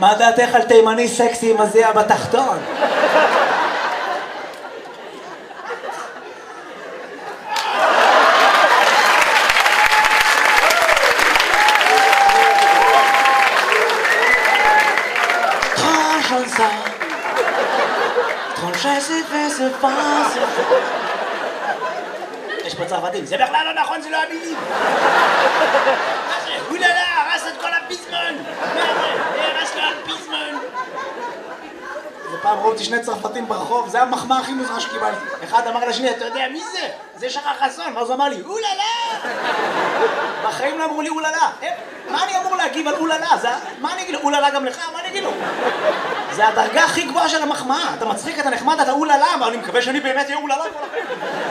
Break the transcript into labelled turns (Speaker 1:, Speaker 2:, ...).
Speaker 1: מה דעתך על תימני סקסי עם הזיע בתחתון? יש פה צרפתים, זה בכלל לא נכון, זה לא המילים. מה זה? אוללה, הרס את כל הפיזמון. מה זה? הרס כל הפיזמון. ופעם ראיתי שני צרפתים ברחוב, זה המחמאה הכי מוזרה שקיבלתי. אחד אמר לשני, אתה יודע מי זה? זה שחר חסון. ואז הוא אמר לי, אוללה! בחיים לא אמרו לי אוללה. מה אני אמור להגיב על אוללה? מה אני אגיד לו? אוללה גם לך? מה אני אגיד לו? זה הדרגה הכי גבוהה של המחמאה. אתה מצחיק, אתה נחמד, אתה אוללה, אבל אני מקווה שאני באמת אהיה אוללה.